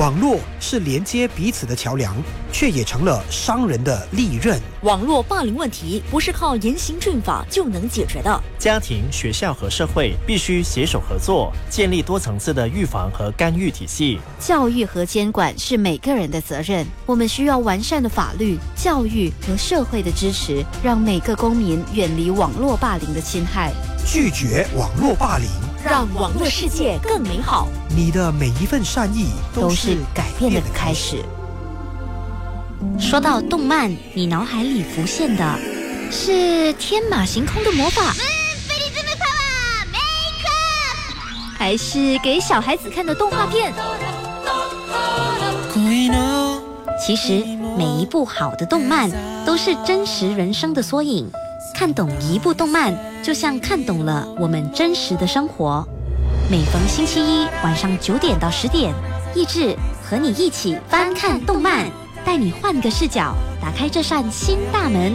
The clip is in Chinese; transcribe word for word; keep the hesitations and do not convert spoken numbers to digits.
网络是连接彼此的桥梁，却也成了商人的利刃。 网络霸凌问题不是靠严刑峻法就能解决的， 家庭、学校和社会必须携手合作，建立多层次的预防和干预体系。 教育和监管是每个人的责任，我们需要完善的法律、教育和社会的支持，让每个公民远离网络霸凌的侵害， 拒绝网络霸凌， 让网络世界更美好。 你的每一份善意都是改变的开始。说到动漫，你脑海里浮现的是天马行空的魔法，还是给小孩子看的动画片？其实每一部好的动漫都是真实人生的缩影，看懂一部动漫就像看懂了我们真实的生活。每逢星期一晚上九点到十点，益智和你一起翻看动漫，带你换个视角，打开这扇新大门。